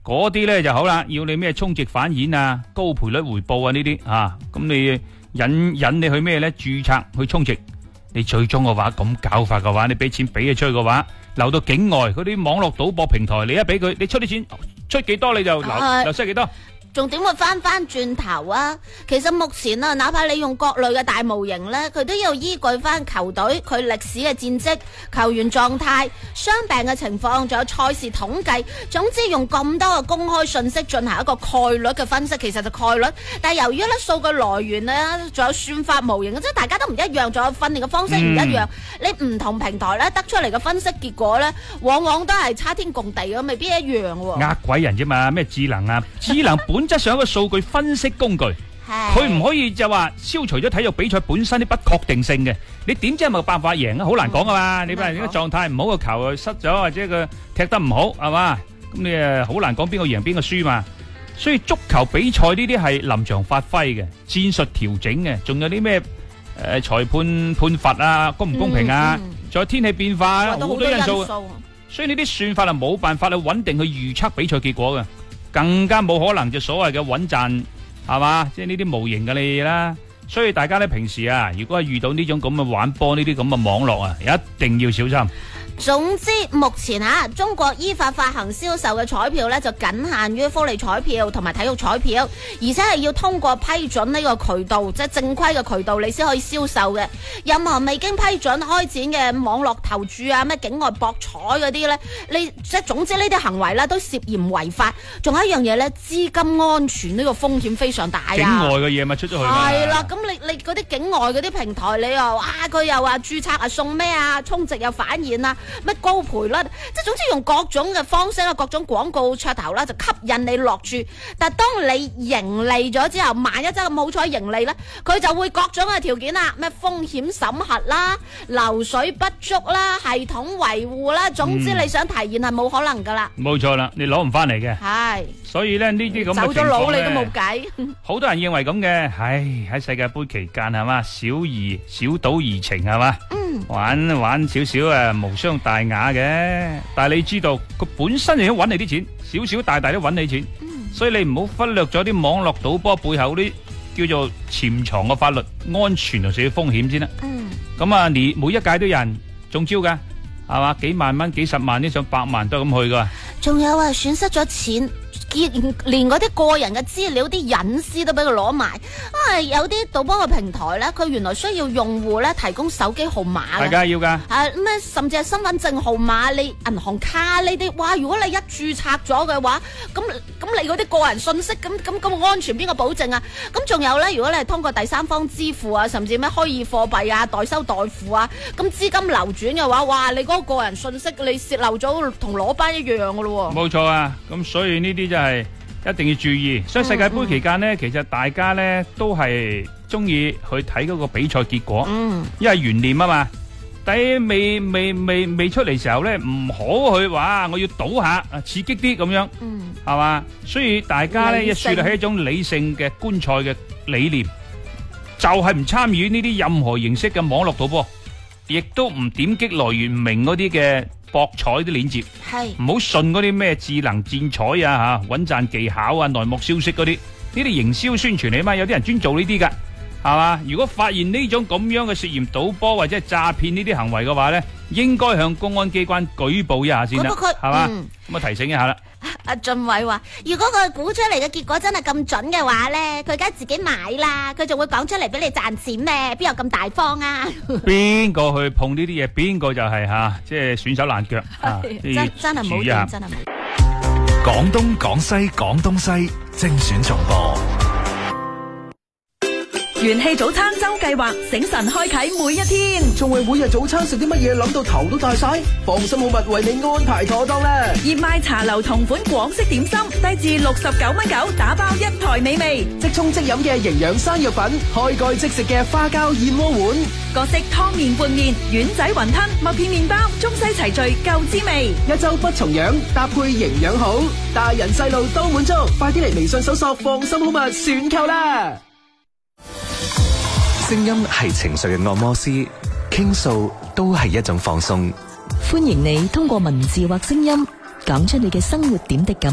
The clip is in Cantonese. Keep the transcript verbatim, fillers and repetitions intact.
嗰啲咧就好啦，要你咩充值返現啊、高賠率回報啊呢啲啊，咁你引引你去咩咧？註冊去充值，你最終嘅話咁搞法嘅話，你俾錢俾佢出去嘅話，流到境外嗰啲網絡賭博平台，你一俾佢，你出啲錢出幾多你就流流失幾多。 仲點會翻翻轉頭啊？其實目前啊，哪怕你用各類嘅大模型呢，佢都要依據翻球隊佢歷史嘅戰績、球員狀態、傷病嘅情況，仲有賽事統計，總之用咁多嘅公開信息進行一個概率嘅分析，其實就概率。但係由於咧數據來源呢，仲有算法模型，即係大家都唔一樣，仲有訓練嘅方式唔一樣，嗯、你唔同平台咧得出嚟嘅分析結果呢，往往都係差天共地嘅，未必一樣喎。 呃鬼人啫嘛，咩智能啊？智能本質上一個數據分析工具，佢唔可以就話消除咗體育比賽本身啲不確定性嘅。你點知係咪辦法贏啊？好難講噶嘛。你話人哋狀態唔好，個球又失咗，或者佢踢得唔好，係嘛？咁你誒好難講邊個贏邊個輸嘛。所以足球比賽呢啲係臨場發揮嘅，戰術調整嘅，仲有啲咩誒裁判判罰啊，公唔公平啊？仲有天氣變化啊，好多因素。所以呢啲算法係冇辦法去穩定去預測比賽結果嘅。更加冇可能就所謂嘅穩賺係嘛，即係呢啲無形嘅嘢啦。所以大家咧平時啊，如果係遇到呢種咁嘅玩波呢啲咁嘅網絡啊，一定要小心。 總之，目前吓中國依法發行銷售嘅彩票咧，就僅限於福利彩票同埋體育彩票，而且係要通過批准呢個渠道，即係正規嘅渠道，你先可以銷售嘅。任何未經批准開展嘅網絡投注啊、咩境外博彩嗰啲咧，你即係總之呢啲行為咧都涉嫌違法。仲有一樣嘢咧，資金安全呢個風險非常大啊！ 境外嘅嘢咪出咗去啦。 係啦，咁你你嗰啲境外嗰啲平台，你又啊佢又話註冊啊送咩啊，充值又返現啊。乜高賠率，即係總之用各種嘅方式啦，各種廣告噱頭啦，就吸引你落注。但係當你盈利咗之後，萬一真係咁好彩盈利咧，佢就會各種嘅條件啦，咩風險審核啦、流水不足啦、系統維護啦，總之你想提現係冇可能噶啦。 冇錯啦，你攞唔翻嚟嘅。係，所以咧呢啲咁嘅情況咧，走咗佬你都冇計。好多人認為咁嘅，唉喺世界盃期間係嘛，小怡小賭怡情係嘛。玩玩少少誒，無傷大雅嘅。但係你知道佢本身就想揾你啲錢，少少大大都揾你錢，嗯、所以你唔好忽略咗啲網絡賭波背後啲叫做潛藏嘅法律安全同社會風險先啦。咁、嗯、啊，你每一屆都有人中招噶，係嘛？幾萬蚊、幾十萬、啲上百萬都係咁去噶。 仲有啊，損失咗錢。連嗰啲個人嘅資料、啲隱私都俾佢攞埋，啊有啲賭波嘅平台咧，佢原來需要用戶咧提供手機號碼嘅， 大家要噶， 啊咩甚至係身份證號碼、你銀行卡呢啲，哇！如果你一註冊咗嘅話，咁咁你嗰啲個人信息咁咁咁安全邊個保證啊？咁仲有咧，如果你係通過第三方支付啊，甚至咩虛擬貨幣啊、代收代付啊，咁資金流轉嘅話，哇！你嗰個個人信息你洩漏咗，同攞班一樣噶咯喎。冇錯啊，咁所以呢啲就係。係一定要注意，所以世界盃期間呢，嗯嗯、其實大家呢都係中意去睇嗰個比賽結果，嗯、因為懸念啊嘛。但係未未未未出嚟時候呢，唔好去話我要賭下，刺激啲咁樣，係嘛、嗯？所以大家呢，一樹立係一種理性嘅觀賽嘅理念，就係唔參與呢啲任何形式嘅網絡賭波，亦都唔點擊來源唔明嗰啲嘅博彩啲鏈接，係唔好信嗰啲咩智能戰彩啊吓，穩賺技巧啊，內幕消息嗰啲，呢啲營銷宣傳嚟啊嘛，有啲人專做呢啲噶，係嘛？如果發現呢種咁樣嘅涉嫌賭波或者係詐騙呢啲行為嘅話咧，應該向公安機關舉報一下先啦，係嘛？咁啊提醒一下啦。 阿俊偉話：如果佢估出嚟嘅結果真係咁準嘅話咧，佢梗係自己買啦，佢仲會講出嚟俾你賺錢咩？邊有咁大方啊？邊個去碰呢啲嘢，邊個就係吓，即係損手爛腳啊！ 真真係冇掂，真係冇。 廣東、廣西、廣東西精選重播。 元氣早餐周計劃，醒神開啟每一天。 仲為每日早餐食啲乜嘢諗到頭都大晒？放心好物為你安排妥當啦！ 熱賣茶樓同款廣式點心，低至六十九蚊九，打包一台美味。 即沖即飲嘅營養山藥粉，開蓋即食嘅花膠燕窩碗， 各式湯麵拌麵、丸仔雲吞、麥片麵包，中西齊聚夠滋味。 一周不重樣，搭配營養好，大人細路都滿足。快啲嚟微信搜索放心好物選購啦！ 聲音係情緒嘅按摩師，傾訴都係一種放鬆。 歡迎你通過文字或聲音講出你嘅生活點滴感。